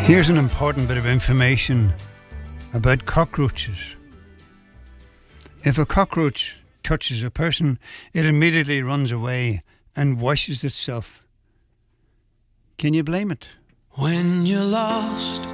Here's an important bit of information about cockroaches. If a cockroach touches a person, it immediately runs away and washes itself. Can you blame it? When you're lost